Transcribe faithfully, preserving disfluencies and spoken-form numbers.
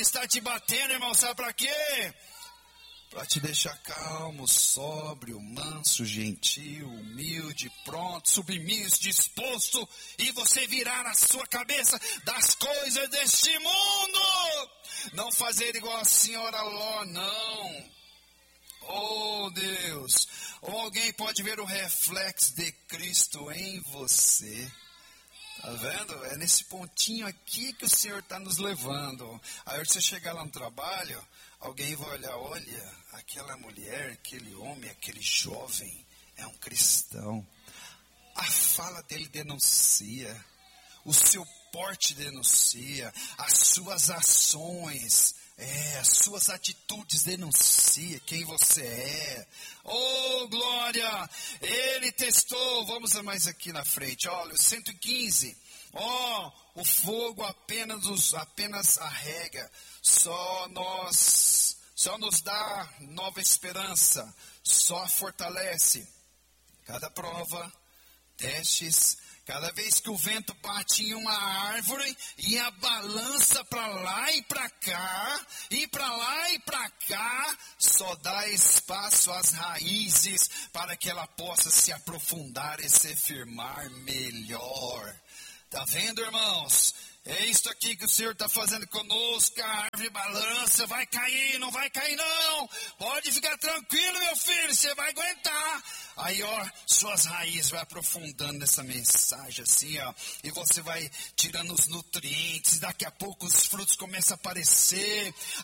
Ele está te batendo, irmão, sabe para quê? Para te deixar calmo, sóbrio, manso, gentil, humilde, pronto, submisso, disposto, e você virar a sua cabeça das coisas deste mundo. Não fazer igual a senhora Ló, não. Oh Deus, ou alguém pode ver o reflexo de Cristo em você. Tá vendo? É nesse pontinho aqui que o Senhor está nos levando. Aí você chegar lá no trabalho, alguém vai olhar, olha, aquela mulher, aquele homem, aquele jovem, é um cristão. A fala dele denuncia, o seu porte denuncia, as suas ações, é, as suas atitudes denunciam quem você é. Oh, glória! Ele testou, vamos mais aqui na frente, olha, o cento e quinze. Oh, o fogo apenas, os, apenas arrega, só nós, só nos dá nova esperança, só fortalece. Cada prova, testes, cada vez que o vento bate em uma árvore e a balança para lá e para cá, e para lá e para cá, só dá espaço às raízes para que ela possa se aprofundar e se firmar melhor. Tá vendo, irmãos? É isso aqui que o Senhor está fazendo conosco. A árvore balança, vai cair, não vai cair não. Pode ficar tranquilo, meu filho, você vai aguentar. Aí, ó, suas raízes vai aprofundando nessa mensagem assim, ó. E você vai tirando os nutrientes, daqui a pouco os frutos começam a aparecer.